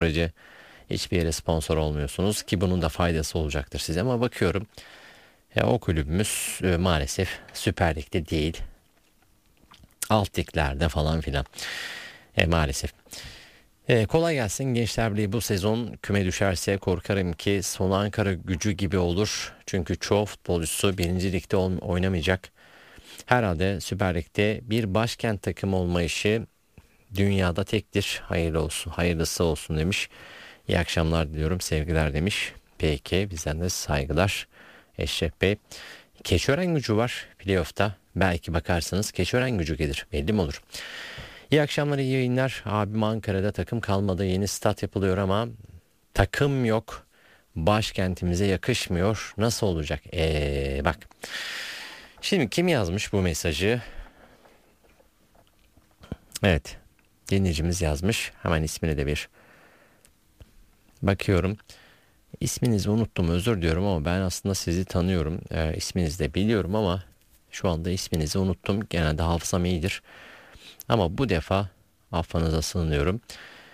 Böylece hiçbir yere sponsor olmuyorsunuz ki bunun da faydası olacaktır size. Ama bakıyorum o kulübümüz maalesef Süper Lig'de değil. Alt liglerde falan filan. Maalesef. Kolay gelsin Gençler Birliği bu sezon küme düşerse korkarım ki son Ankara Gücü gibi olur. Çünkü çoğu futbolcusu birinci ligde oynamayacak. Herhalde Süper Lig'de bir başkent takımı olma işi dünyada tektir. Hayırlı olsun, hayırlısı olsun demiş. İyi akşamlar diliyorum, sevgiler demiş. Peki bizden de saygılar Eşref Bey. Keçiören Gücü var playoff'ta. Belki bakarsınız Keçiören Gücü gelir. Belli mi olur? İyi akşamlar, iyi yayınlar. Abim Ankara'da takım kalmadı. Yeni stat yapılıyor ama takım yok. Başkentimize yakışmıyor. Nasıl olacak? Bak. Şimdi kim yazmış bu mesajı? Evet. Dinleyicimiz yazmış. Hemen ismini de bir bakıyorum. İsminizi unuttum, özür diliyorum ama ben aslında sizi tanıyorum. İsminizi de biliyorum ama şu anda isminizi unuttum. Genelde hafızam iyidir. Ama bu defa affınıza sığınıyorum.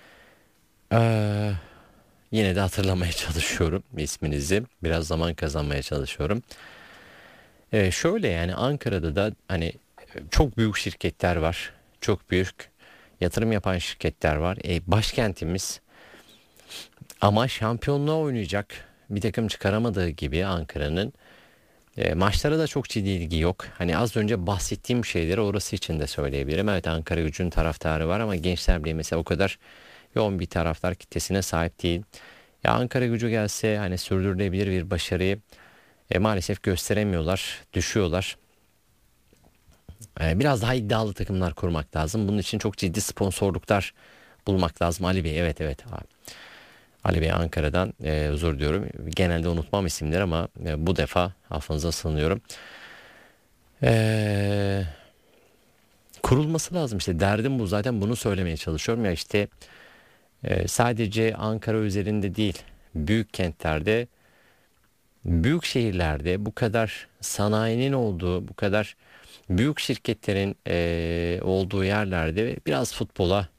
Yine de hatırlamaya çalışıyorum isminizi. Biraz zaman kazanmaya çalışıyorum. Şöyle yani Ankara'da da hani çok büyük şirketler var. Çok büyük yatırım yapan şirketler var. Başkentimiz ama şampiyonluğa oynayacak bir takım çıkaramadığı gibi Ankara'nın maçlara da çok ciddi ilgi yok. Hani az önce bahsettiğim şeyleri orası için de söyleyebilirim. Evet, Ankara Gücü'nün taraftarı var ama Gençler Birliği mesela o kadar yoğun bir taraftar kitlesine sahip değil. Ya Ankara Gücü gelse hani sürdürülebilir bir başarıyı maalesef gösteremiyorlar, düşüyorlar. Biraz daha iddialı takımlar kurmak lazım. Bunun için çok ciddi sponsorluklar bulmak lazım. Ali Bey, evet abi. Ali Bey Ankara'dan özür diliyorum. Genelde unutmam isimleri ama bu defa affınıza sığınıyorum. Kurulması lazım işte, derdim bu, zaten bunu söylemeye çalışıyorum ya işte sadece Ankara üzerinde değil, büyük kentlerde, büyük şehirlerde bu kadar sanayinin olduğu, bu kadar büyük şirketlerin olduğu yerlerde biraz futbola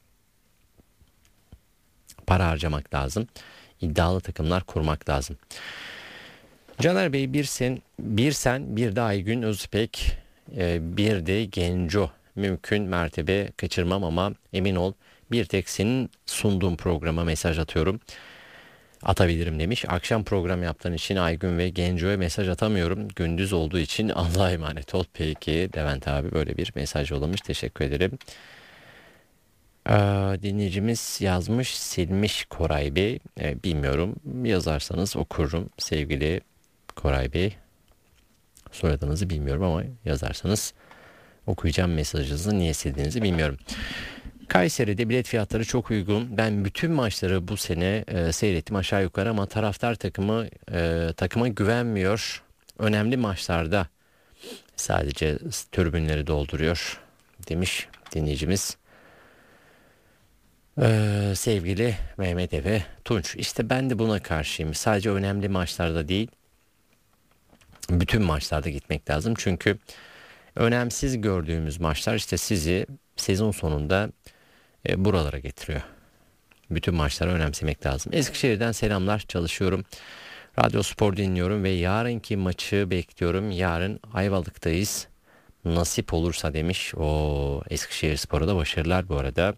para harcamak lazım. İddialı takımlar kurmak lazım. Caner Bey, bir sen bir de Aygün Özpek, bir de Genco. Mümkün mertebe kaçırmam ama emin ol bir tek senin sunduğun programa mesaj atıyorum. Atabilirim demiş. Akşam program yaptığın için Aygün ve Genco'ya mesaj atamıyorum. Gündüz olduğu için Allah'a emanet ol. Peki Levent abi böyle bir mesaj yollamış. Teşekkür ederim. Dinleyicimiz yazmış, silmiş Koray Bey. Bilmiyorum, yazarsanız okurum sevgili Koray Bey. Soyadınızı bilmiyorum ama yazarsanız okuyacağım mesajınızı, niye sildiğinizi bilmiyorum. Kayseri'de bilet fiyatları çok uygun. Ben bütün maçları bu sene seyrettim aşağı yukarı ama taraftar takıma güvenmiyor. Önemli maçlarda sadece tribünleri dolduruyor demiş dinleyicimiz. Sevgili Mehmet Efe Tunç, işte ben de buna karşıyım. Sadece önemli maçlarda değil, bütün maçlarda gitmek lazım. Çünkü önemsiz gördüğümüz maçlar işte sizi sezon sonunda buralara getiriyor. Bütün maçları önemsemek lazım. Eskişehir'den selamlar, çalışıyorum. Radyo Spor dinliyorum ve yarınki maçı bekliyorum. Yarın Ayvalık'tayız. Nasip olursa demiş. O Eskişehir Spor'a da başarılar bu arada.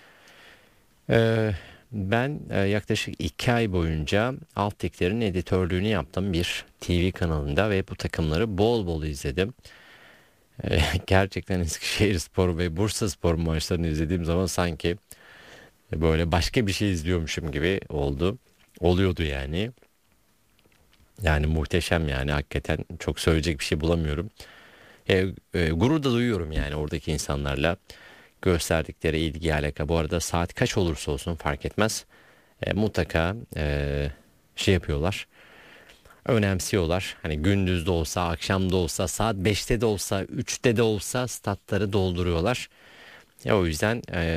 Ben yaklaşık 2 ay boyunca alt liglerin editörlüğünü yaptım bir TV kanalında ve bu takımları bol bol izledim. Gerçekten Eskişehirspor ve Bursaspor maçlarını izlediğim zaman sanki böyle başka bir şey izliyormuşum gibi oluyordu yani. Yani muhteşem, yani hakikaten çok söyleyecek bir şey bulamıyorum. Gurur da duyuyorum yani oradaki insanlarla gösterdikleri ilgi, alaka. Bu arada saat kaç olursa olsun fark etmez. Mutlaka şey yapıyorlar. Önemsiyorlar. Hani gündüz de olsa, akşam da olsa, saat 5'te de olsa, 3'te de olsa statları dolduruyorlar. O yüzden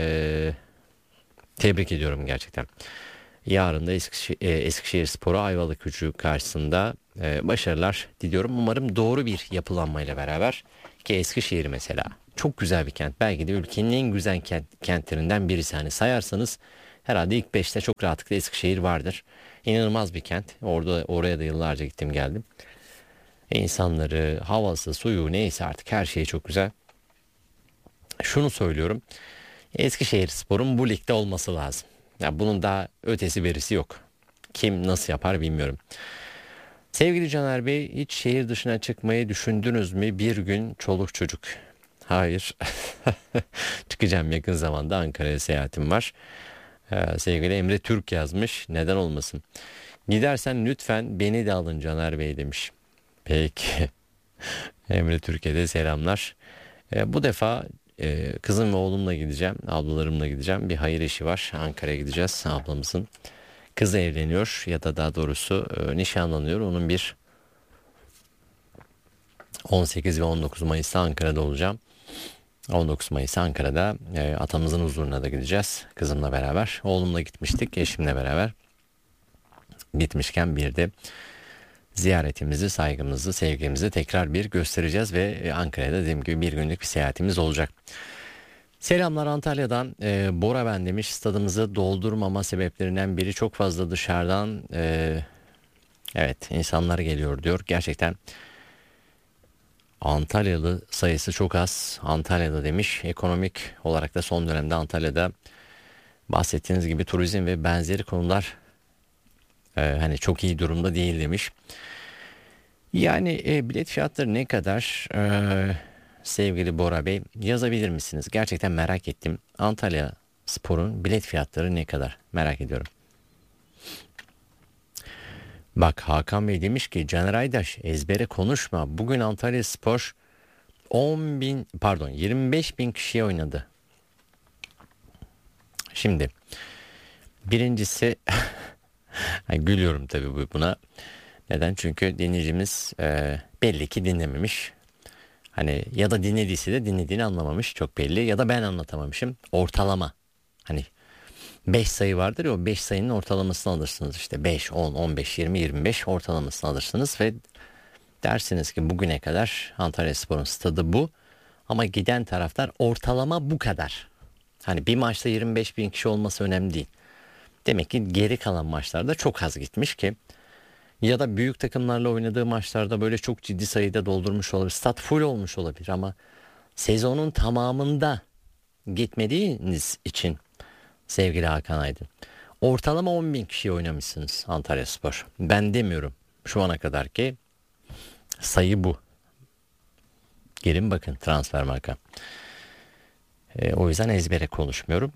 tebrik ediyorum gerçekten. Yarın da Eskişehirspor'a Ayvalıkgücü karşısında başarılar diliyorum. Umarım doğru bir yapılanmayla beraber, ki Eskişehir mesela çok güzel bir kent. Belki de ülkenin en güzel kentlerinden birisi. Hani sayarsanız herhalde ilk 5'te çok rahatlıkla Eskişehir vardır. İnanılmaz bir kent. Oraya da yıllarca gittim geldim. İnsanları, havası, suyu neyse artık her şeyi çok güzel. Şunu söylüyorum. Eskişehirspor'un bu ligde olması lazım. Ya bunun daha ötesi berisi yok. Kim nasıl yapar bilmiyorum. Sevgili Caner Bey, hiç şehir dışına çıkmayı düşündünüz mü? Bir gün çoluk çocuk. Hayır. Çıkacağım yakın zamanda, Ankara'ya seyahatim var. Sevgili Emre Türk yazmış. Neden olmasın? Gidersen lütfen beni de alın Caner Bey demiş. Peki. Emre Türkiye'de selamlar. Bu defa kızım ve oğlumla gideceğim. Ablalarımla gideceğim. Bir hayır işi var. Ankara'ya gideceğiz. Ablamızın kızı evleniyor ya da daha doğrusu nişanlanıyor. Onun bir 18 ve 19 Mayıs'ta Ankara'da olacağım. 19 Mayıs Ankara'da atamızın huzuruna da gideceğiz. Kızımla beraber. Oğlumla gitmiştik. Eşimle beraber. Gitmişken bir de ziyaretimizi, saygımızı, sevgimizi tekrar bir göstereceğiz ve Ankara'da dediğim gibi bir günlük bir seyahatimiz olacak. Selamlar Antalya'dan. Bora ben demiş. Stadımızı doldurmama sebeplerinden biri çok fazla dışarıdan evet insanlar geliyor diyor. Gerçekten Antalyalı sayısı çok az. Antalya'da demiş. Ekonomik olarak da son dönemde Antalya'da bahsettiğiniz gibi turizm ve benzeri konular hani çok iyi durumda değil demiş. Yani bilet fiyatları ne kadar sevgili Bora Bey, yazabilir misiniz? Gerçekten merak ettim. Antalya Spor'un bilet fiyatları ne kadar, merak ediyorum. Bak Hakan Bey demiş ki Caner Aydaş ezbere konuşma. Bugün Antalya Spor 25 bin kişiye oynadı. Şimdi birincisi gülüyorum tabii buna. Neden? Çünkü dinleyicimiz belli ki dinlememiş. Hani ya da dinlediyse de dinlediğini anlamamış, çok belli, ya da ben anlatamamışım. Ortalama. Hani 5 sayı vardır ya, o 5 sayının ortalamasını alırsınız, işte 5, 10, 15, 20, 25 ortalamasını alırsınız ve dersiniz ki bugüne kadar Antalyaspor'un stadı bu ama giden taraftar ortalama bu kadar. Hani bir maçta 25 bin kişi olması önemli değil. Demek ki geri kalan maçlarda çok az gitmiş ki, ya da büyük takımlarla oynadığı maçlarda böyle çok ciddi sayıda doldurmuş olabilir. Stat full olmuş olabilir ama sezonun tamamında gitmediğiniz için sevgili Hakan Aydın, ortalama 10 bin kişiye oynamışsınız Antalyaspor. Ben demiyorum, şu ana kadar ki sayı bu. Gelin bakın Transfermarkt'a. O yüzden ezbere konuşmuyorum.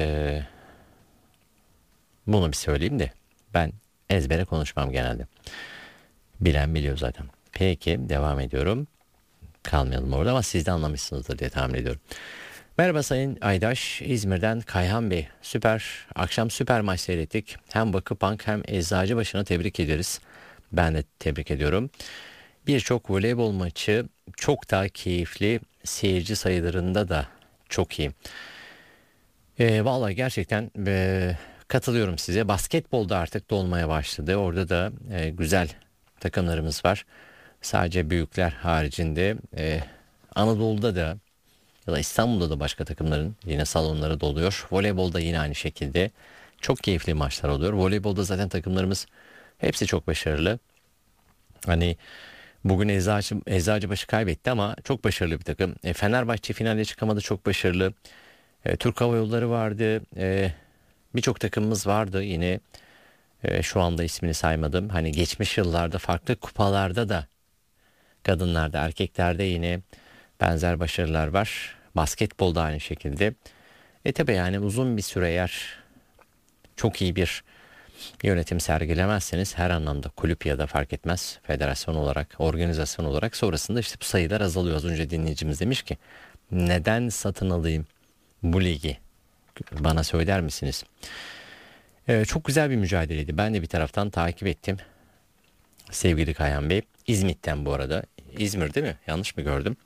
Bunu bir söyleyeyim de, ben ezbere konuşmam genelde. Bilen biliyor zaten. Peki devam ediyorum. Kalmayalım orada ama siz de anlamışsınızdır diye tahmin ediyorum. Merhaba Sayın Aydaş, İzmir'den Kayhan Bey. Akşam süper maç seyrettik. Hem Vakıfbank hem Eczacıbaşı'nı tebrik ederiz. Ben de tebrik ediyorum. Birçok voleybol maçı çok daha keyifli, seyirci sayılarında da çok iyi. Vallahi gerçekten katılıyorum size. Basketbolda artık dolmaya başladı. Orada da güzel takımlarımız var. Sadece büyükler haricinde Anadolu'da da ya da İstanbul'da da başka takımların yine salonları doluyor. Voleybolda yine aynı şekilde çok keyifli maçlar oluyor. Voleybolda zaten takımlarımız hepsi çok başarılı. Hani bugün Eczacıbaşı kaybetti ama çok başarılı bir takım. Fenerbahçe finale çıkamadı, çok başarılı. Türk Hava Yolları vardı. Birçok takımımız vardı yine. Şu anda ismini saymadım. Hani geçmiş yıllarda farklı kupalarda da kadınlarda, erkeklerde yine benzer başarılar var. Basketbolda aynı şekilde. Tabi yani uzun bir süre eğer çok iyi bir yönetim sergilemezseniz her anlamda, kulüp ya da fark etmez, federasyon olarak, organizasyon olarak, sonrasında işte bu sayılar azalıyor. Az önce dinleyicimiz demiş ki neden satın alayım bu ligi, bana söyler misiniz? Çok güzel bir mücadeleydi. Ben de bir taraftan takip ettim. Sevgili Kayhan Bey. İzmit'ten bu arada. İzmir değil mi? Yanlış mı gördüm?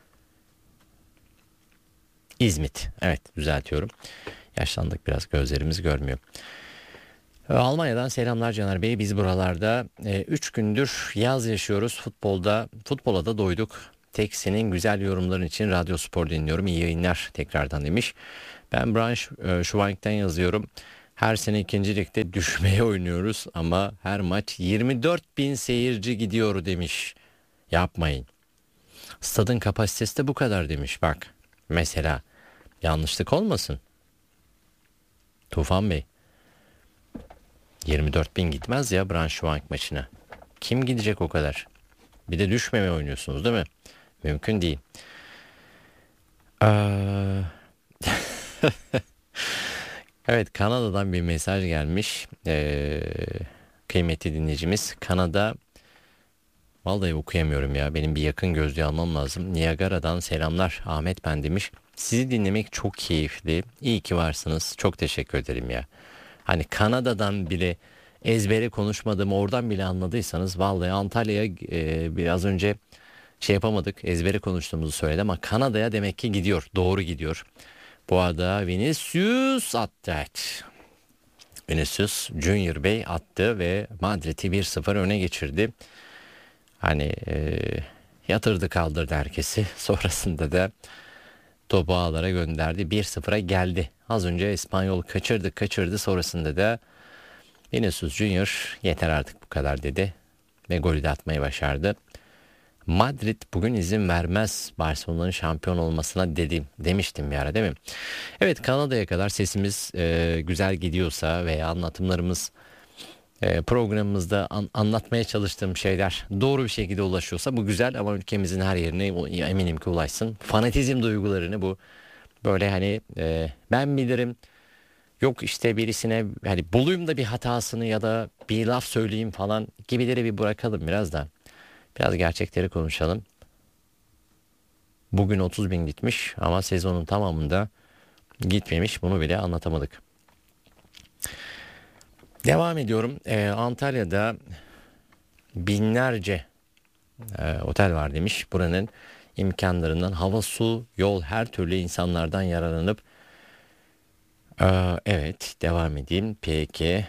İzmit. Evet, düzeltiyorum. Yaşlandık biraz, gözlerimiz görmüyor. Almanya'dan selamlar Caner Bey. Biz buralarda 3 gündür yaz yaşıyoruz. Futbola da doyduk. Tek senin güzel yorumların için Radyo Spor dinliyorum. İyi yayınlar tekrardan demiş. Ben Branş Schweig'den yazıyorum. Her sene 2. Lig'de düşmeye oynuyoruz ama her maç 24 bin seyirci gidiyor demiş. Yapmayın. Stadın kapasitesi de bu kadar demiş bak. Mesela yanlışlık olmasın. Tufan Bey. 24 bin gitmez ya Braunschweig maçına. Kim gidecek o kadar? Bir de düşmeme oynuyorsunuz değil mi? Mümkün değil. Evet, Kanada'dan bir mesaj gelmiş. Kıymetli dinleyicimiz. Kanada, vallahi okuyamıyorum ya. Benim bir yakın gözlüğü almam lazım. Niagara'dan selamlar Ahmet ben demiş. Sizi dinlemek çok keyifli. İyi ki varsınız. Çok teşekkür ederim ya. Hani Kanada'dan bile ezbere konuşmadığımı oradan bile anladıysanız vallahi Antalya'ya biraz önce şey yapamadık. Ezbere konuştuğumuzu söyledi ama Kanada'ya demek ki gidiyor. Doğru gidiyor. Bu arada Vinicius attı. Vinicius Junior Bey attı ve Madrid'i 1-0 öne geçirdi. Hani yatırdı kaldırdı herkesi. Sonrasında da topu ağlara gönderdi. 1-0'a geldi. Az önce İspanyol kaçırdı. Sonrasında da Vinicius Junior yeter artık bu kadar dedi. Ve golü de atmayı başardı. Madrid bugün izin vermez Barcelona'nın şampiyon olmasına demiştim bir ara değil mi? Evet, Kanada'ya kadar sesimiz güzel gidiyorsa veya anlatımlarımız programımızda anlatmaya çalıştığım şeyler doğru bir şekilde ulaşıyorsa bu güzel ama ülkemizin her yerine eminim ki ulaşsın. Fanatizm duygularını bu böyle hani ben bilirim yok işte birisine hani bulayım da bir hatasını ya da bir laf söyleyeyim falan gibileri bir bırakalım biraz da. Biraz gerçekleri konuşalım. Bugün 30 bin gitmiş ama sezonun tamamında gitmemiş. Bunu bile anlatamadık. Devam ediyorum. Antalya'da binlerce otel var demiş. Buranın imkanlarından hava, su, yol her türlü insanlardan yararlanıp evet devam edeyim. Peki.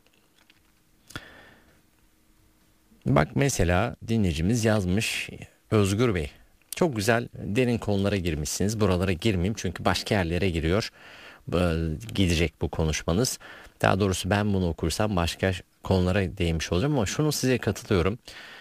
Bak mesela dinleyicimiz yazmış Özgür Bey. Çok güzel derin konulara girmişsiniz. Buralara girmeyeyim çünkü başka yerlere giriyor. Gidecek bu konuşmanız. Daha doğrusu ben bunu okursam başka konulara değinmiş olacağım ama şunu size katılıyorum.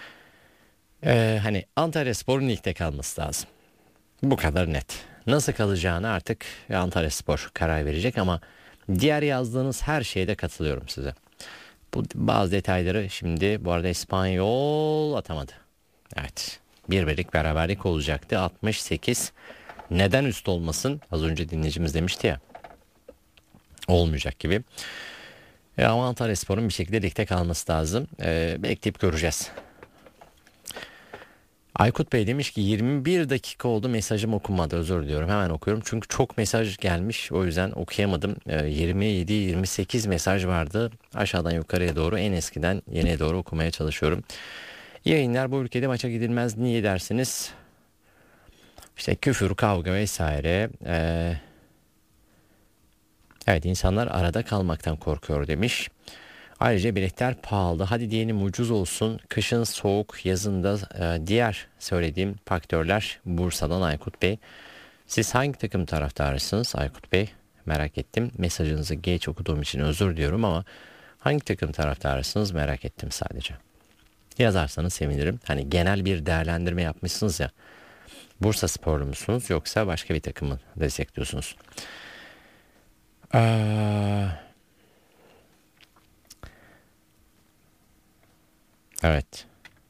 Hani Antalyaspor ligde kalması lazım. Bu kadar net. Nasıl kalacağını artık Antalyaspor karar verecek ama diğer yazdığınız her şeye de katılıyorum size. Bu bazı detayları şimdi bu arada İspanyol atamadı. Evet. Bir birlik beraberlik olacaktı. 68. Neden üst olmasın? Az önce dinleyicimiz demişti ya. Olmayacak gibi. Ama Antalyaspor'un bir şekilde ligde kalması lazım. Bekleyip göreceğiz. Aykut Bey demiş ki 21 dakika oldu mesajım okunmadı, özür diliyorum, hemen okuyorum çünkü çok mesaj gelmiş o yüzden okuyamadım. 27-28 mesaj vardı aşağıdan yukarıya doğru, en eskiden yeniye doğru okumaya çalışıyorum. Yayınlar bu ülkede maça gidilmez niye dersiniz? İşte küfür, kavga vesaire. Evet, insanlar arada kalmaktan korkuyor demiş. Ayrıca biletler pahalı. Hadi diyelim ucuz olsun. Kışın soğuk, yazında diğer söylediğim faktörler. Bursa'dan Aykut Bey. Siz hangi takım taraftarısınız Aykut Bey? Merak ettim. Mesajınızı geç okuduğum için özür diliyorum ama hangi takım taraftarısınız merak ettim sadece. Yazarsanız sevinirim. Hani genel bir değerlendirme yapmışsınız ya. Bursa sporlu musunuz yoksa başka bir takımı destekliyorsunuz? Evet.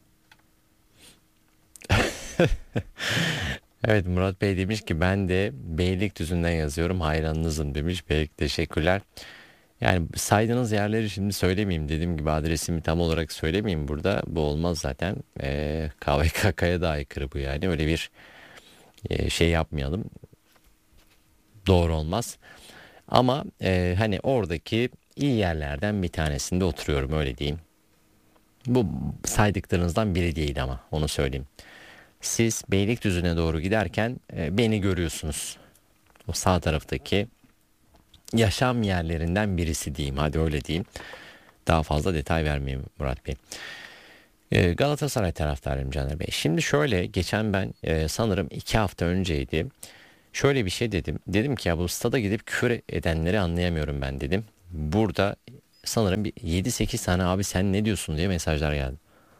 Evet, Murat Bey demiş ki ben de Beylikdüzü'nden yazıyorum, hayranınızım demiş. Peki, teşekkürler. Yani saydığınız yerleri şimdi söylemeyeyim, dediğim gibi adresimi tam olarak söylemeyeyim burada, bu olmaz zaten. KVKK'ya da aykırı bu, yani öyle bir şey yapmayalım, doğru olmaz. Ama hani oradaki iyi yerlerden bir tanesinde oturuyorum, öyle diyeyim. Bu saydıklarınızdan biri değil ama onu söyleyeyim. Siz Beylikdüzü'ne doğru giderken beni görüyorsunuz. O sağ taraftaki yaşam yerlerinden birisi diyeyim. Hadi öyle diyeyim. Daha fazla detay vermeyeyim Murat Bey. Galatasaray taraftarıyım Caner Bey. Şimdi şöyle, geçen ben sanırım 2 hafta önceydi. Şöyle bir şey dedim. Dedim ki ya bu stada gidip küfür edenleri anlayamıyorum ben dedim. burada sanırım bir 7-8 tane abi sen ne diyorsun diye mesajlar geldi.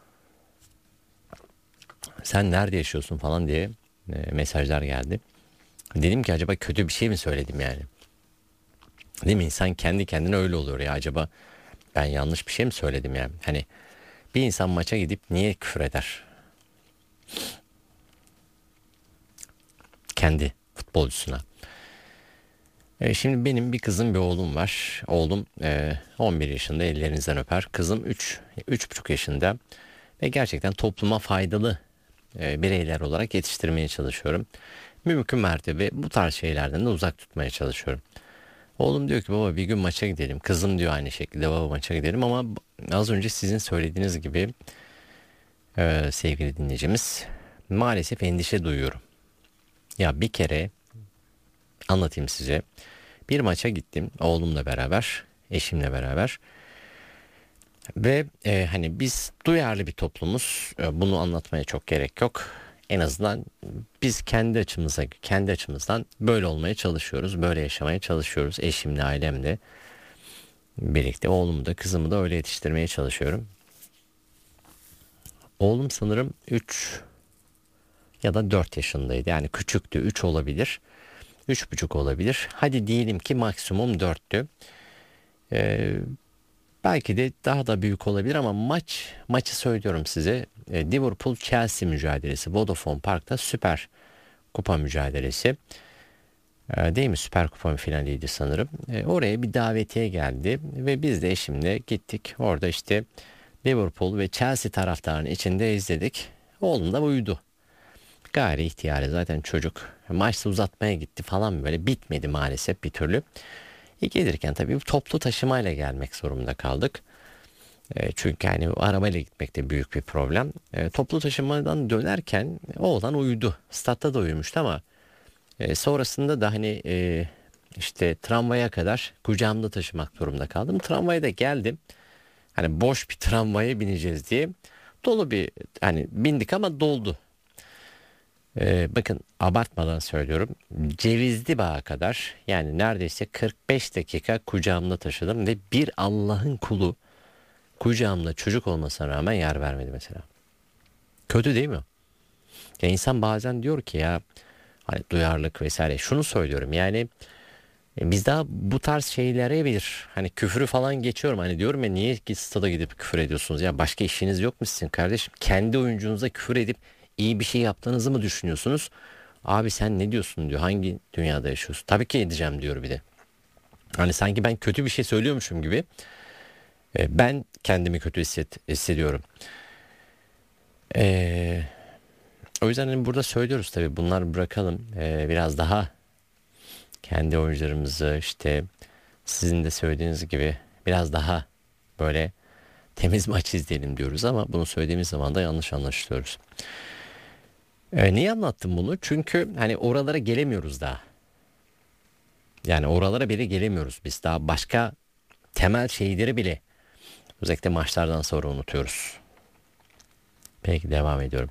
Sen nerede yaşıyorsun falan diye mesajlar geldi. Dedim ki acaba kötü bir şey mi söyledim yani? Değil mi? İnsan kendi kendine öyle oluyor ya, acaba ben yanlış bir şey mi söyledim yani? Hani bir insan maça gidip niye küfür eder? Kendi futbolcusuna. Şimdi benim bir kızım bir oğlum var. Oğlum 11 yaşında, ellerinizden öper. Kızım 3,5 yaşında. Ve gerçekten topluma faydalı bireyler olarak yetiştirmeye çalışıyorum. Mümkün mertebe bu tarz şeylerden de uzak tutmaya çalışıyorum. Oğlum diyor ki baba bir gün maça gidelim. Kızım diyor aynı şekilde baba maça gidelim, ama az önce sizin söylediğiniz gibi sevgili dinleyicimiz, maalesef endişe duyuyorum. Ya bir kere anlatayım size. Bir maça gittim oğlumla beraber, eşimle beraber. Ve hani biz duyarlı bir toplumuz. Bunu anlatmaya çok gerek yok. En azından biz kendi açımızdan böyle olmaya çalışıyoruz. Böyle yaşamaya çalışıyoruz. Eşimle, ailemle birlikte oğlumu da kızımı da öyle yetiştirmeye çalışıyorum. Oğlum sanırım 3 ya da 4 yaşındaydı. Yani küçüktü. 3 olabilir. 3,5 olabilir. Hadi diyelim ki maksimum 4'tü. Belki de daha da büyük olabilir, ama maçı söylüyorum size. Liverpool Chelsea mücadelesi Vodafone Park'ta Süper Kupa mücadelesi. Değil mi? Süper Kupa finaliydi sanırım. Oraya bir davetiye geldi ve biz de eşimle gittik. Orada işte Liverpool ve Chelsea taraftarının içinde izledik. Oğlum da uyudu. Gayri ihtiyari zaten çocuk. Maçta uzatmaya gitti falan, böyle bitmedi maalesef bir türlü. Gelirken tabii toplu taşımayla gelmek zorunda kaldık. Çünkü hani arabayla gitmek de büyük bir problem. Toplu taşımadan dönerken oğlan uyudu. Statta da uyumuştu, ama sonrasında da hani işte tramvaya kadar kucağımda taşımak durumunda kaldım. Tramvaya da geldim. Hani boş bir tramvaya bineceğiz diye. Dolu bir, hani bindik ama doldu. Bakın abartmadan söylüyorum. Cevizli Bağ'a kadar, yani neredeyse 45 dakika kucağımda taşıdım ve bir Allah'ın kulu kucağımda çocuk olmasına rağmen yer vermedi mesela. Kötü değil mi? Ya insan bazen diyor ki ya, hani duyarlılık vesaire, şunu söylüyorum yani, biz daha bu tarz şeylere bir hani küfürü falan geçiyorum, hani diyorum ya, niye stada gidip küfür ediyorsunuz ya, başka işiniz yok mu sizin kardeşim? Kendi oyuncunuza küfür edip iyi bir şey yaptığınızı mı düşünüyorsunuz? Abi sen ne diyorsun diyor, hangi dünyada yaşıyorsun? Tabii ki edeceğim diyor bir de. Hani sanki ben kötü bir şey söylüyormuşum gibi ben kendimi kötü hissediyorum. E, O yüzden hani burada söylüyoruz tabii, bunlar bırakalım. Biraz daha kendi oyuncularımızı, işte sizin de söylediğiniz gibi biraz daha böyle temiz maç izleyelim diyoruz, ama bunu söylediğimiz zaman da yanlış anlaşılıyoruz. Niye anlattım bunu? Çünkü hani oralara gelemiyoruz daha. Yani oralara bile gelemiyoruz. Biz daha başka temel şeyleri bile özellikle maçlardan sonra unutuyoruz. Peki devam ediyorum.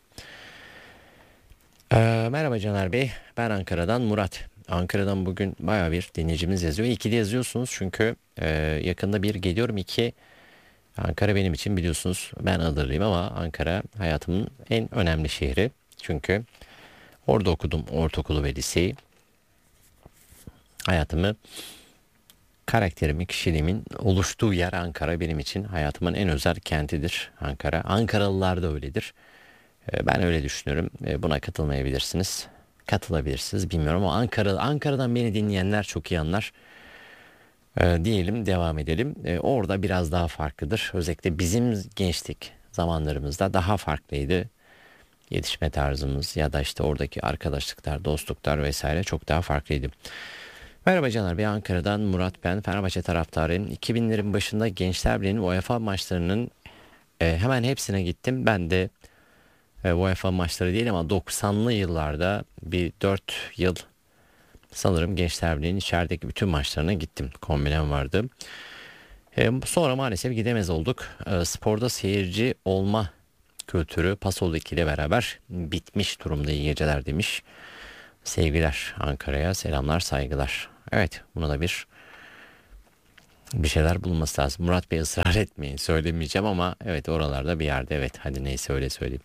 Merhaba Caner Bey. Ben Ankara'dan Murat. Ankara'dan bugün baya bir dinleyicimiz yazıyor. İyi ki de yazıyorsunuz, çünkü yakında bir geliyorum. İki, Ankara benim için biliyorsunuz, ben Adırlıyım, ama Ankara hayatımın en önemli şehri. Çünkü orada okudum ortaokulu ve liseyi. Hayatımı, karakterimi, kişiliğimin oluştuğu yer Ankara benim için hayatımın en özel kentidir Ankara. Ankaralılar da öyledir. Ben öyle düşünüyorum. Buna katılmayabilirsiniz. Katılabilirsiniz bilmiyorum, ama Ankara'dan beni dinleyenler çok iyi anlar. Diyelim, devam edelim. Orada biraz daha farklıdır. Özellikle bizim gençlik zamanlarımızda daha farklıydı. Yetişme tarzımız ya da işte oradaki arkadaşlıklar, dostluklar vesaire çok daha farklıydı. Merhaba Caner Bey, Ankara'dan Murat ben. Fenerbahçe taraftarıyım. 2000'lerin başında Gençler Birliği'nin UEFA maçlarının hemen hepsine gittim. Ben de UEFA maçları değil ama 90'lı yıllarda bir 4 yıl sanırım Gençler Birliği'nin içerideki bütün maçlarına gittim. Kombinem vardı. Sonra maalesef gidemez olduk. Sporda seyirci olma kültürü Pasol ile beraber bitmiş durumda. İyi geceler demiş. Sevgiler Ankara'ya, selamlar, saygılar. Evet, buna da bir Bir şeyler bulunması lazım. Murat Bey ısrar etmeyin, söylemeyeceğim ama evet oralarda bir yerde, evet hadi neyse öyle söyleyeyim.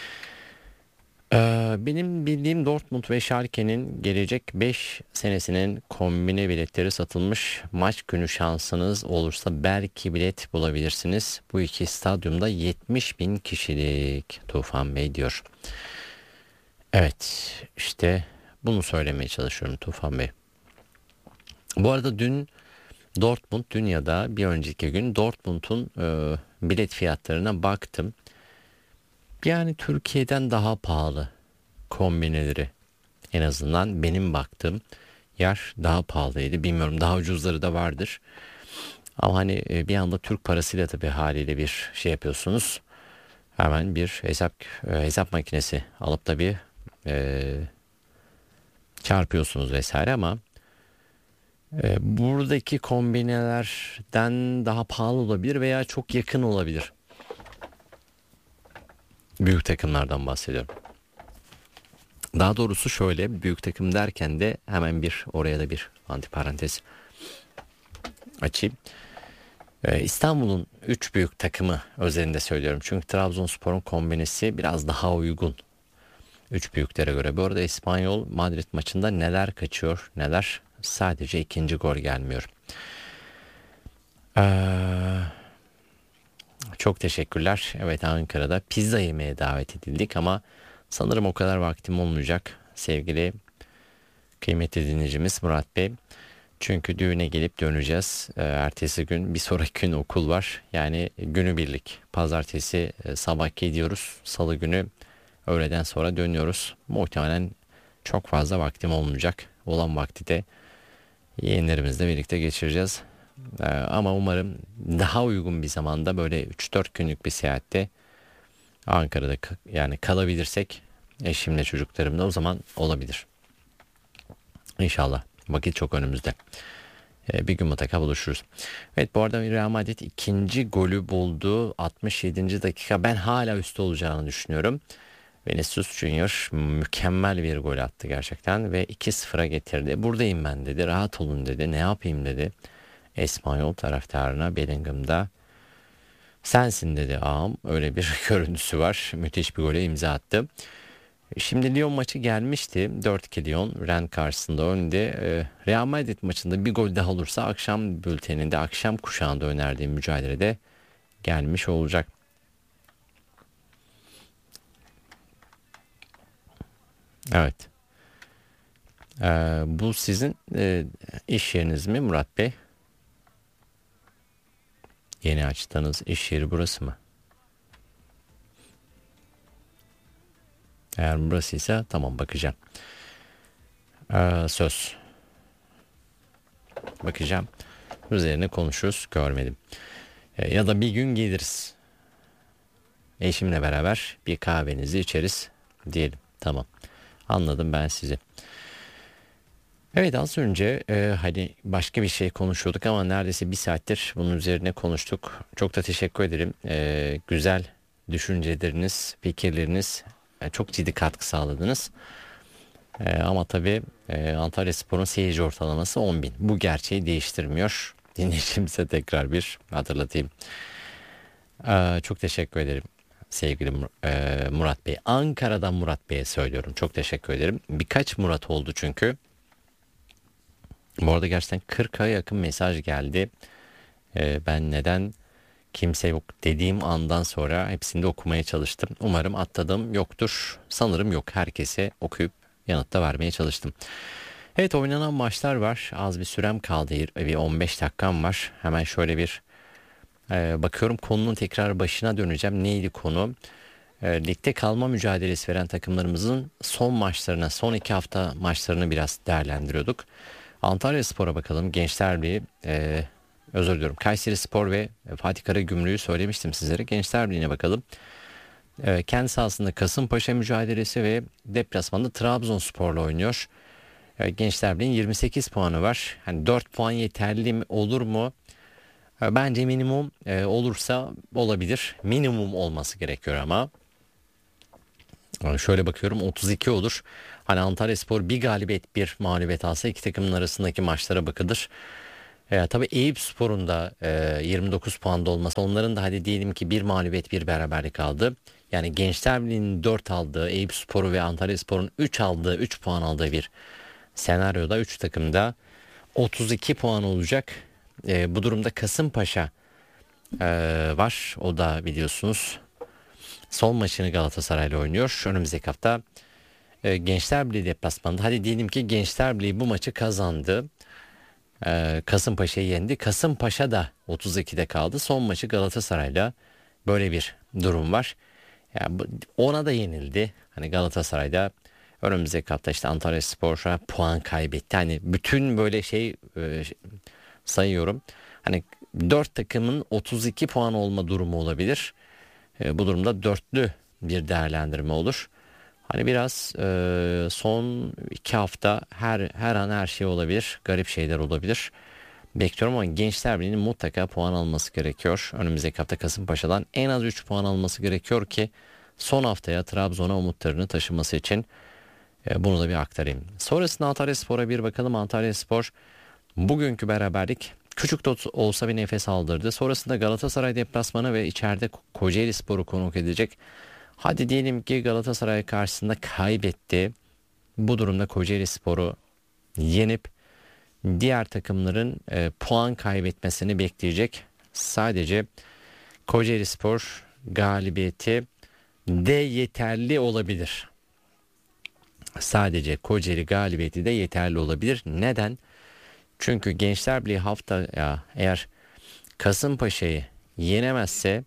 Benim bildiğim Dortmund ve Schalke'nin gelecek 5 senesinin kombine biletleri satılmış. Maç günü şansınız olursa belki bilet bulabilirsiniz. Bu iki stadyumda 70 bin kişilik, Tufan Bey diyor. Evet, işte bunu söylemeye çalışıyorum Tufan Bey. Bu arada dün Dortmund, dünyada bir önceki gün Dortmund'un bilet fiyatlarına baktım. Yani Türkiye'den daha pahalı kombineleri, en azından benim baktığım yer daha pahalıydı. Bilmiyorum, daha ucuzları da vardır. Ama hani bir anda Türk parasıyla tabii haliyle bir şey yapıyorsunuz. Hemen bir hesap makinesi alıp da bir e, çarpıyorsunuz vesaire ama buradaki kombinelerden daha pahalı olabilir veya çok yakın olabilir. Büyük takımlardan bahsediyorum. Daha doğrusu şöyle, büyük takım derken de hemen bir oraya da bir antiparantez açayım. İstanbul'un 3 büyük takımı özelinde söylüyorum. Çünkü Trabzonspor'un kombinesi biraz daha uygun 3 büyüklere göre. Bu arada İspanyol Madrid maçında neler kaçıyor neler, sadece ikinci gol gelmiyor. Ee, Çok teşekkürler. Evet, Ankara'da pizza yemeye davet edildik ama sanırım o kadar vaktim olmayacak sevgili kıymetli dinleyicimiz Murat Bey. Çünkü düğüne gelip döneceğiz. Ertesi gün, bir sonraki gün okul var. Yani günübirlik. Pazartesi sabah gidiyoruz. Salı günü öğleden sonra dönüyoruz. Muhtemelen çok fazla vaktim olmayacak. Olan vakti de yeğenlerimizle birlikte geçireceğiz. Ama umarım daha uygun bir zamanda, böyle 3-4 günlük bir seyahatte Ankara'da yani kalabilirsek eşimle çocuklarımla, o zaman olabilir. İnşallah. Vakit çok önümüzde. Bir gün mutlaka buluşuruz. Evet, bu arada Real Madrid ikinci golü buldu. 67. dakika. Ben hala üstte olacağını düşünüyorum. Vinicius Junior mükemmel bir gol attı gerçekten ve 2-0'a getirdi. Buradayım ben dedi. Rahat olun dedi. Ne yapayım dedi. İspanyol taraftarına Bellingham'da sensin dedi ağam. Öyle bir görüntüsü var. Müthiş bir gole imza attı. Şimdi Lyon maçı gelmişti. 4-2 Lyon Rennes karşısında önde. Real Madrid maçında bir gol daha olursa akşam bülteninde, akşam kuşağında önerdiğim mücadelede gelmiş olacak. Evet. Bu sizin iş yeriniz mi Murat Bey? Yeni açtığınız iş yeri burası mı? Eğer burasıysa tamam, bakacağım. Söz. Bakacağım. Üzerine konuşuruz. Görmedim. Ya da bir gün geliriz. Eşimle beraber bir kahvenizi içeriz diyelim. Tamam. Anladım ben sizi. Evet, az önce hani başka bir şey konuşuyorduk ama neredeyse bir saattir bunun üzerine konuştuk. Çok da teşekkür ederim. Güzel düşünceleriniz, fikirleriniz çok ciddi katkı sağladınız. Ama tabii Antalyaspor'un seyirci ortalaması 10 bin. Bu gerçeği değiştirmiyor. Dinleyicimize tekrar bir hatırlatayım. Çok teşekkür ederim sevgili Murat Bey. Ankara'dan Murat Bey'e söylüyorum. Çok teşekkür ederim. Birkaç Murat oldu çünkü. Bu arada gerçekten 40'a yakın mesaj geldi. Ben neden kimse yok dediğim andan sonra hepsini de okumaya çalıştım. Umarım atladığım yoktur. Sanırım yok. Herkese okuyup yanıt da vermeye çalıştım. Evet, oynanan maçlar var. Az bir sürem kaldı. Bir 15 dakikam var. Hemen şöyle bir bakıyorum, konunun tekrar başına döneceğim. Neydi konu? Ligde kalma mücadelesi veren takımlarımızın son maçlarına, son 2 hafta maçlarını biraz değerlendiriyorduk. Antalyaspor'a bakalım. Gençler Birliği, özür diliyorum, Kayserispor ve Fatih Karagümrük'ü söylemiştim sizlere. Gençler Birliği'ne bakalım. Kendi sahasında Kasımpaşa mücadelesi ve deplasmanda Trabzonspor'la oynuyor. Gençler Birliği'nin 28 puanı var. Hani 4 puan yeterli mi, olur mu? Bence minimum olursa olabilir. Minimum olması gerekiyor ama. Şöyle bakıyorum, 32 olur. Hani Antalyaspor bir galibiyet bir mağlubiyet alsa iki takımın arasındaki maçlara bakılır. Tabii Eyüpspor'un da 29 puanda olması, onların da hadi diyelim ki bir mağlubiyet bir beraberlik aldı. Yani Gençler Birliği'nin 4 aldığı, Eyüpspor'u ve Antalyaspor'un 3 aldığı, 3 puan aldığı bir senaryoda 3 takımda 32 puan olacak. Bu durumda Kasımpaşa var. O da biliyorsunuz son maçını Galatasaray'la oynuyor. Önümüzdeki hafta Gençler Birliği deplasmanında. Hadi diyelim ki Gençler Birliği bu maçı kazandı. Kasımpaşa'yı yendi. Kasımpaşa da 32'de kaldı. Son maçı Galatasaray'la, böyle bir durum var. Ona da yenildi. Hani Galatasaray'da önümüzdeki hafta işte Antalyaspor'a puan kaybetti. Hani bütün böyle sayıyorum. Hani 4 takımın 32 puan olma durumu olabilir. Bu durumda dörtlü bir değerlendirme olur. Hani biraz son 2 hafta her an her şey olabilir. Garip şeyler olabilir. Bekliyorum ama Gençler Birliği'nin mutlaka puan alması gerekiyor. Önümüzdeki hafta Kasımpaşa'dan en az 3 puan alması gerekiyor ki son haftaya Trabzon'a umutlarını taşıması için bunu da bir aktarayım. Sonrasında Antalyaspor'a bir bakalım. Antalyaspor bugünkü beraberlik küçük de olsa bir nefes aldırdı. Sonrasında Galatasaray deplasmanı ve içeride Kocaelispor'u konuk edecek. Hadi diyelim ki Galatasaray karşısında kaybetti. Bu durumda Kocaelispor'u yenip diğer takımların puan kaybetmesini bekleyecek. Sadece Kocaelispor galibiyeti de yeterli olabilir. Sadece Kocaeli galibiyeti de yeterli olabilir. Neden? Çünkü Gençler Birliği haftaya eğer Kasımpaşa'yı yenemezse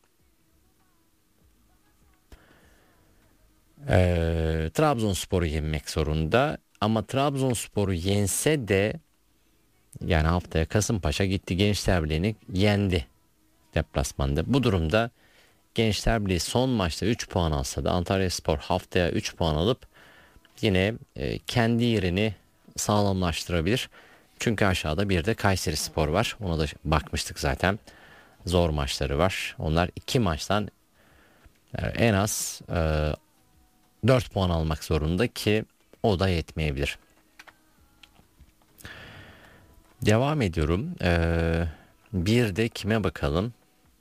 Trabzonspor'u yenmek zorunda. Ama Trabzonspor'u yense de yani haftaya Kasımpaşa gitti Gençler Birliği'ni yendi deplasmanda. Bu durumda Gençler Birliği son maçta 3 puan alsa da Antalyaspor haftaya 3 puan alıp yine kendi yerini sağlamlaştırabilir. Çünkü aşağıda bir de Kayserispor var. Ona da bakmıştık zaten. Zor maçları var. Onlar 2 maçtan en az 4 puan almak zorunda ki o da yetmeyebilir. Devam ediyorum. Bir de kime bakalım?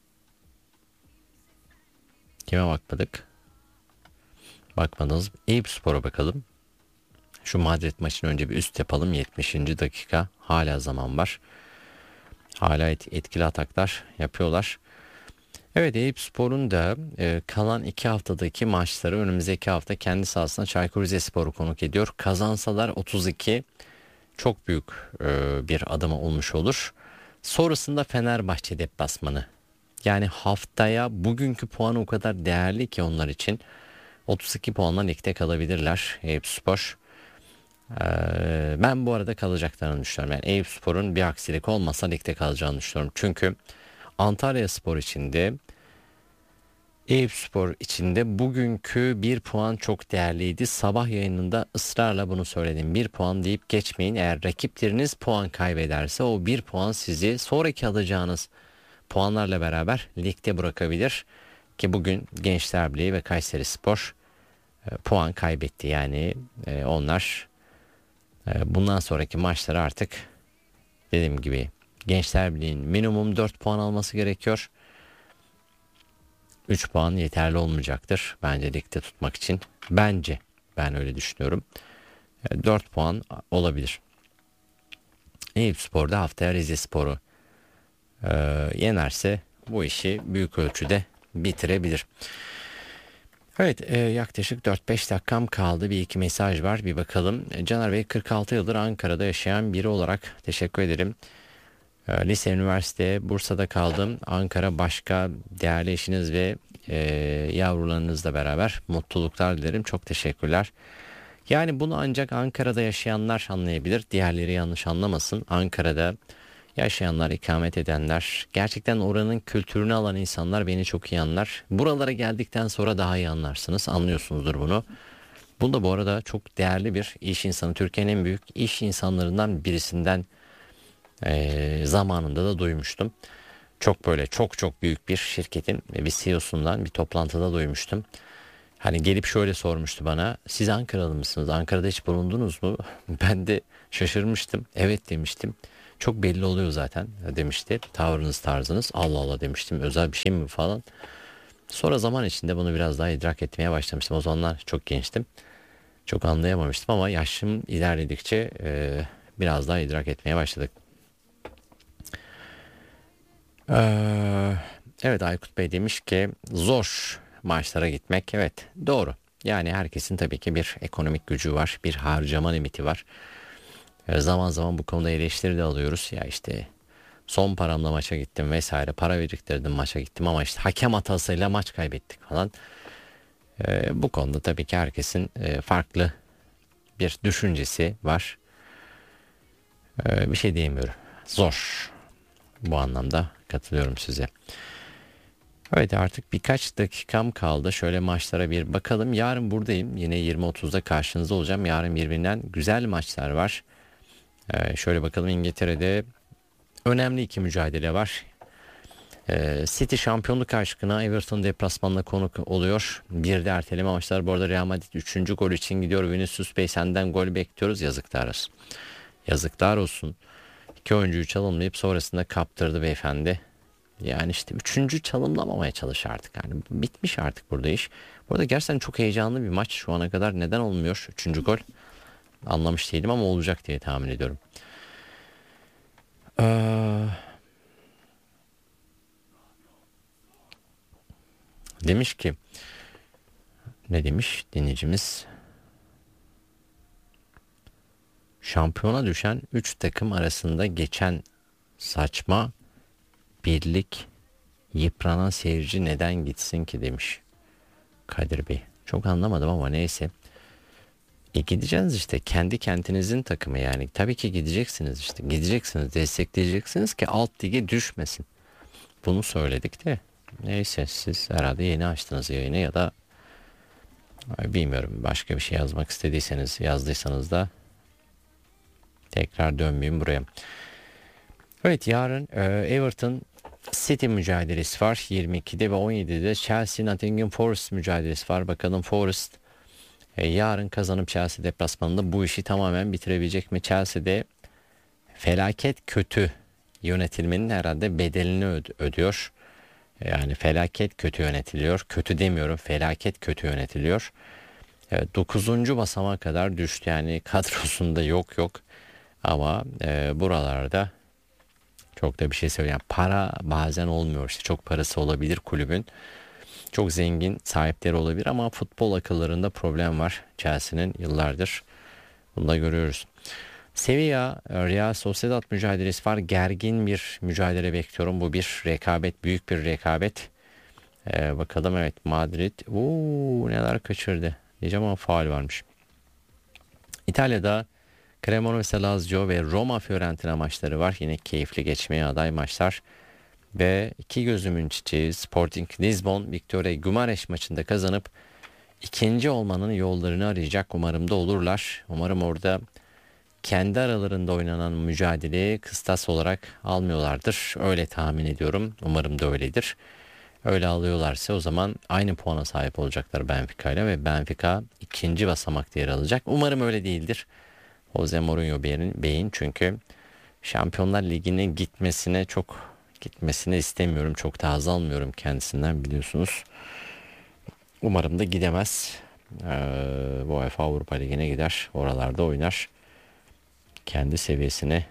Kime bakmadık? Bakmadınız. Eyüpspor'a bakalım. Şu Madrid maçını önce bir üst yapalım. 70. dakika. Hala zaman var. Hala etkili ataklar yapıyorlar. Evet, Eyüpspor'un da kalan 2 haftadaki maçları önümüzdeki hafta kendi sahasında Çaykur Rizespor'u konuk ediyor. Kazansalar 32 çok büyük bir adım olmuş olur. Sonrasında Fenerbahçe deplasmanı. Yani haftaya bugünkü puanı o kadar değerli ki onlar için 32 puanla ligde kalabilirler Eyüpspor. Ben bu arada kalacaklarını düşünüyorum. Yani Eyüpspor'un bir aksilik olmasa ligde kalacağını düşünüyorum. Çünkü Antalyaspor içinde, Eyüpspor içinde bugünkü bir puan çok değerliydi. Sabah yayınında ısrarla bunu söyledim. Bir puan deyip geçmeyin. Eğer rakipleriniz puan kaybederse o bir puan sizi sonraki alacağınız puanlarla beraber ligde bırakabilir. Ki bugün Gençler Birliği ve Kayserispor puan kaybetti. Yani onlar bundan sonraki maçları artık dediğim gibi Gençler Birliği'nin minimum 4 puan alması gerekiyor. 3 puan yeterli olmayacaktır bence ligde tutmak için. Bence, ben öyle düşünüyorum. 4 puan olabilir. Eyüpspor da haftaya Rizespor'u yenerse bu işi büyük ölçüde bitirebilir. Evet, yaklaşık 4-5 dakikam kaldı. Bir iki mesaj var, bir bakalım. Caner Bey, 46 yıldır Ankara'da yaşayan biri olarak teşekkür ederim. Lise, üniversite, Bursa'da kaldım. Ankara başka, değerli eşiniz ve yavrularınızla beraber mutluluklar dilerim. Çok teşekkürler. Yani bunu ancak Ankara'da yaşayanlar anlayabilir. Diğerleri yanlış anlamasın. Ankara'da yaşayanlar, ikamet edenler, gerçekten oranın kültürünü alan insanlar beni çok iyi anlar. Buralara geldikten sonra daha iyi anlarsınız. Anlıyorsunuzdur bunu. Bunu da bu arada çok değerli bir iş insanı. Türkiye'nin en büyük iş insanlarından birisinden zamanında da duymuştum. Çok böyle çok büyük bir şirketin bir CEO'sundan bir toplantıda duymuştum. Hani gelip şöyle sormuştu bana. Siz Ankaralı mısınız? Ankara'da hiç bulundunuz mu? Ben de şaşırmıştım. Evet demiştim. çok belli oluyor zaten demişti. Tavrınız, tarzınız. Allah Allah demiştim, özel bir şey mi falan. Sonra zaman içinde bunu biraz daha idrak etmeye başlamıştım. O zamanlar çok gençtim. Çok anlayamamıştım ama yaşım ilerledikçe biraz daha idrak etmeye başladık. Ee, evet, Aykut Bey demiş ki zor maçlara gitmek. Evet, doğru. Yani herkesin tabii ki bir ekonomik gücü var, bir harcama limiti var. Zaman zaman bu konuda eleştiri de alıyoruz. Ya işte son paramla maça gittim vesaire, para biriktirdim maça gittim ama işte hakem hatasıyla maç kaybettik falan. Bu konuda tabii ki herkesin farklı bir düşüncesi var. Bir şey diyemiyorum. Zor. Bu anlamda katılıyorum size. Evet, artık birkaç dakikam kaldı. Şöyle maçlara bir bakalım. Yarın buradayım. Yine 20.30'da karşınızda olacağım. Yarın birbirinden güzel maçlar var. Şöyle bakalım, İngiltere'de önemli iki mücadele var. City şampiyonluk aşkına Everton deplasmanına konuk oluyor. Bir de erteleme maçlar. Bu arada Real Madrid 3. gol için gidiyor. Vinicius Bey, senden gol bekliyoruz. Yazıklar olsun. Yazıklar olsun. İki oyuncuyu çalımlayıp sonrasında kaptırdı beyefendi. Yani işte üçüncü çalımlamamaya çalış artık. Yani bitmiş artık burada iş. Bu arada gerçekten çok heyecanlı bir maç. Şu ana kadar neden olmuyor üçüncü gol? Anlamış değilim ama olacak diye tahmin ediyorum. Ee, demiş ki, ne demiş dinleyicimiz? Şampiyona düşen 3 takım arasında geçen saçma birlik, yıpranan seyirci neden gitsin ki demiş Kadir Bey. Çok anlamadım ama neyse. Gideceksiniz işte, kendi kentinizin takımı yani. Tabii ki gideceksiniz işte. Gideceksiniz, destekleyeceksiniz ki alt lige düşmesin. Bunu söyledik de. Neyse, siz herhalde yeni açtınız yayını ya da bilmiyorum, başka bir şey yazmak istediyseniz, yazdıysanız da tekrar dönmeyeyim buraya. Evet, yarın Everton City mücadelesi var 22'de ve 17'de Chelsea Nottingham Forest mücadelesi var. Bakalım Forest yarın kazanıp Chelsea deplasmanında bu işi tamamen bitirebilecek mi? Chelsea'de felaket kötü yönetilmenin herhalde bedelini ödüyor. Yani felaket kötü yönetiliyor. Kötü demiyorum, felaket kötü yönetiliyor. 9. basamağa kadar düştü. Yani kadrosunda yok. Ama buralarda çok da bir şey söyleyeyim. Yani para bazen olmuyor. İşte çok parası olabilir kulübün. Çok zengin sahipleri olabilir ama futbol akıllarında problem var. Chelsea'nin yıllardır. Bunu da görüyoruz. Sevilla Real Sociedad mücadelesi var. Gergin bir mücadele bekliyorum. Bu bir rekabet, büyük bir rekabet. Bakalım, evet, Madrid. Neler kaçırdı. Diyeceğim ama faul varmış. İtalya'da Cremonese Lazio ve Roma Fiorentina maçları var. Yine keyifli geçmeye aday maçlar. Ve iki gözümün çiçeği Sporting Lisbon Victoria Guimarães maçında kazanıp ikinci olmanın yollarını arayacak. Umarım da olurlar. Umarım orada kendi aralarında oynanan mücadeleyi kıstas olarak almıyorlardır. Öyle tahmin ediyorum. Umarım da öyledir. Öyle alıyorlarsa o zaman aynı puana sahip olacaklar Benfica ile ve Benfica ikinci basamakta yer alacak. Umarım öyle değildir. Jose Mourinho Bey'in çünkü Şampiyonlar Ligi'ne gitmesini istemiyorum. Çok da haz almıyorum kendisinden, biliyorsunuz. Umarım da gidemez. Bu UEFA Avrupa Ligi'ne gider. Oralarda oynar. Kendi seviyesine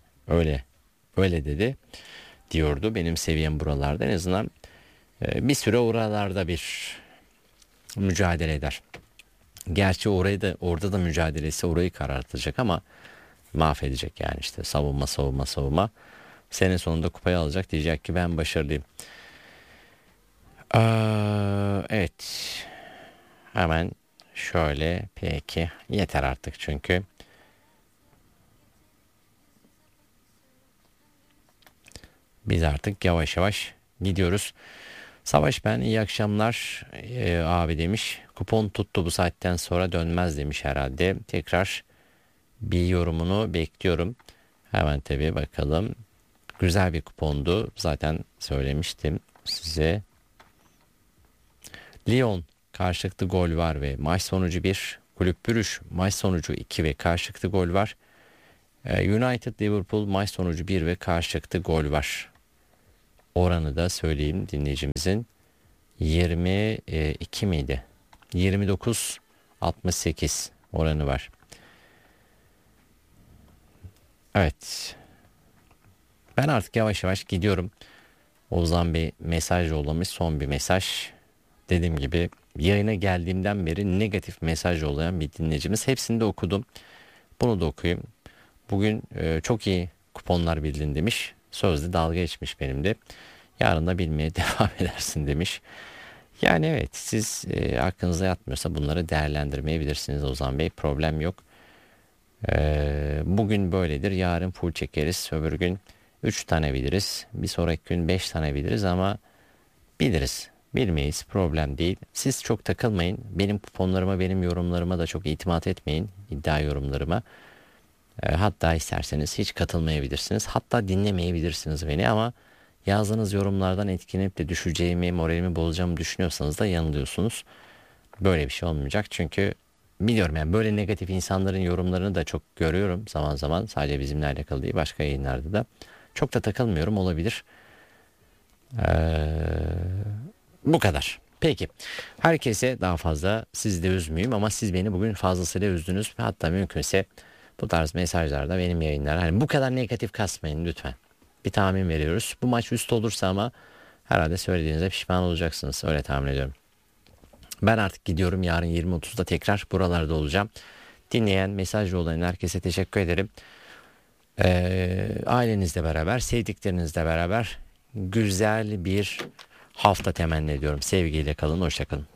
öyle dedi diyordu. Benim seviyem buralarda. En azından bir süre oralarda bir mücadele eder. Gerçi orada da mücadelesi orayı karartacak ama mahvedecek yani, işte savunma. Sene sonunda kupayı alacak, diyecek ki ben başarılıyım. Evet. Hemen şöyle, peki yeter artık çünkü. Biz artık yavaş yavaş gidiyoruz. Savaş, ben iyi akşamlar abi demiş. Kupon tuttu, bu saatten sonra dönmez demiş herhalde. Tekrar bir yorumunu bekliyorum. Hemen tabii bakalım. Güzel bir kupondu. Zaten söylemiştim size. Lyon karşılıklı gol var ve maç sonucu 1. Kulüp Brugge maç sonucu 2 ve karşılıklı gol var. United Liverpool maç sonucu 1 ve karşılıklı gol var. Oranı da söyleyeyim dinleyicimizin, 22 miydi? 29-68 oranı var. Evet. Ben artık yavaş yavaş gidiyorum. Ozan bir mesaj yollamış, son bir mesaj. Dediğim gibi yayına geldiğimden beri negatif mesaj yollayan bir dinleyicimiz. Hepsini de okudum. Bunu da okuyayım. Bugün çok iyi kuponlar bildin demiş. Sözde dalga geçmiş benimle. Yarın da bilmeye devam edersin demiş. Yani evet, siz aklınıza yatmıyorsa bunları değerlendirmeyebilirsiniz Ozan Bey. Problem yok. Bugün böyledir. Yarın full çekeriz. Öbür gün 3 tane biliriz. Bir sonraki gün 5 tane biliriz ama biliriz. Bilmeyiz. Problem değil. Siz çok takılmayın. Benim kuponlarıma, benim yorumlarıma da çok itimat etmeyin. İddia yorumlarıma. Hatta isterseniz hiç katılmayabilirsiniz. Hatta dinlemeyebilirsiniz beni ama yazdığınız yorumlardan etkilenip de düşeceğimi, moralimi bozacağımı düşünüyorsanız da yanılıyorsunuz. Böyle bir şey olmayacak çünkü biliyorum yani böyle negatif insanların yorumlarını da çok görüyorum zaman zaman. Sadece bizimle alakalı değil, başka yayınlarda da. Çok da takılmıyorum, olabilir. Bu kadar. Peki. Herkese daha fazla sizi de üzmeyeyim ama siz beni bugün fazlasıyla üzdünüz. Hatta mümkünse bu tarz mesajlarda benim yayınlar. Hani bu kadar negatif kasmayın lütfen. Bir tahmin veriyoruz. Bu maç üst olursa ama herhalde söylediğinizde pişman olacaksınız. Öyle tahmin ediyorum. Ben artık gidiyorum. Yarın 20.30'da tekrar buralarda olacağım. Dinleyen, mesaj yollayan herkese teşekkür ederim. Ailenizle beraber, sevdiklerinizle beraber güzel bir hafta temenni ediyorum. Sevgiyle kalın, hoşça kalın.